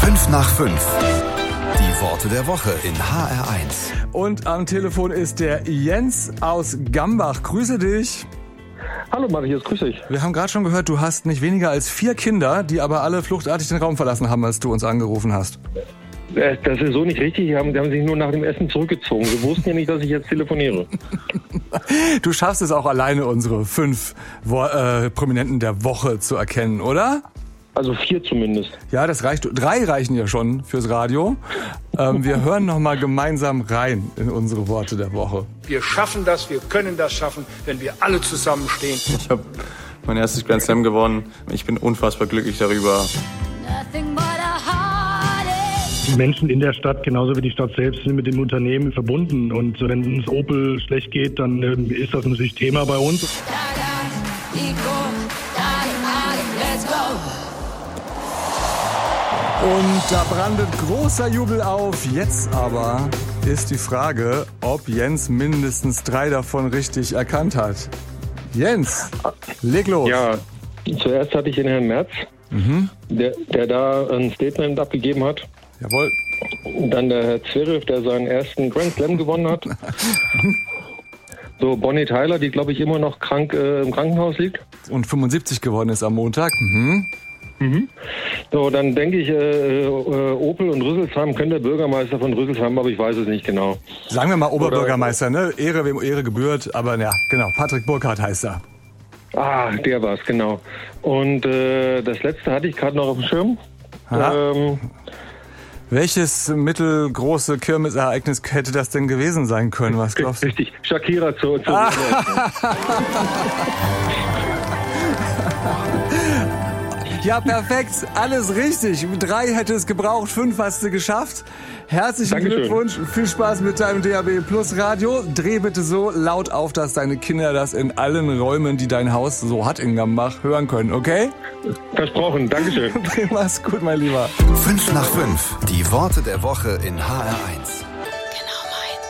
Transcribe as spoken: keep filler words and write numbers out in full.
fünf nach fünf. Die Worte der Woche in H R eins. Und am Telefon ist der Jens aus Gambach. Grüße dich. Hallo Marius, grüß dich. Wir haben gerade schon gehört, du hast nicht weniger als vier Kinder, die aber alle fluchtartig den Raum verlassen haben, als du uns angerufen hast. Das ist so nicht richtig. Die haben, die haben sich nur nach dem Essen zurückgezogen. Sie wussten ja nicht, dass ich jetzt telefoniere. Du schaffst es auch alleine, unsere fünf äh, Prominenten der Woche zu erkennen, oder? Also vier zumindest. Ja, das reicht. Drei reichen ja schon fürs Radio. Ähm, wir hören noch mal gemeinsam rein in unsere Worte der Woche. Wir schaffen das, wir können das schaffen, wenn wir alle zusammenstehen. Ich habe mein erstes Grand Slam gewonnen. Ich bin unfassbar glücklich darüber. Die Menschen in der Stadt, genauso wie die Stadt selbst, sind mit dem Unternehmen verbunden. Und wenn es Opel schlecht geht, dann ist das natürlich Thema bei uns. Und da brandet großer Jubel auf. Jetzt aber ist die Frage, ob Jens mindestens drei davon richtig erkannt hat. Jens, leg los. Ja, zuerst hatte ich den Herrn Merz, mhm. der, der da ein Statement abgegeben hat. Jawohl. Dann der Herr Zverev, der seinen ersten Grand Slam gewonnen hat. So, Bonnie Tyler, die, glaube ich, immer noch krank äh, im Krankenhaus liegt. Und fünfundsiebzig geworden ist am Montag. Mhm. Mhm. So, dann denke ich, äh, äh, Opel und Rüsselsheim könnte der Bürgermeister von Rüsselsheim, aber ich weiß es nicht genau. Sagen wir mal Oberbürgermeister, ne? Ehre, wem Ehre gebührt, aber ja, genau, Patrick Burkhardt heißt er. Ah, der war's, genau. Und äh, das letzte hatte ich gerade noch auf dem Schirm. Ähm, Welches mittelgroße Kirmesereignis hätte das denn gewesen sein können? Was glaubst du? Richtig, Shakira zu... zu ah. Ja, perfekt. Alles richtig. Drei hätte es gebraucht, fünf hast du geschafft. Herzlichen Dankeschön. Glückwunsch. Viel Spaß mit deinem D A B Plus Radio. Dreh bitte so laut auf, dass deine Kinder das in allen Räumen, die dein Haus so hat in Gambach, hören können, okay? Versprochen. Dankeschön. Mach's gut, mein Lieber. fünf nach fünf. Die Worte der Woche in H R eins.